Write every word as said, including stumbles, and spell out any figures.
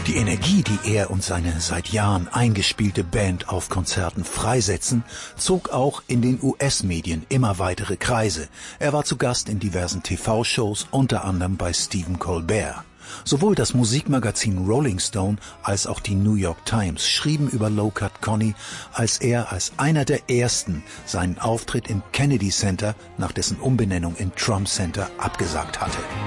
Die Energie, die er und seine seit Jahren eingespielte Band auf Konzerten freisetzen, zog auch in den U S-Medien immer weitere Kreise. Er war zu Gast in diversen T V-Shows, unter anderem bei Stephen Colbert. Sowohl das Musikmagazin Rolling Stone als auch die New York Times schrieben über Low Cut Connie, als er als einer der ersten seinen Auftritt im Kennedy Center nach dessen Umbenennung in Trump Center abgesagt hatte.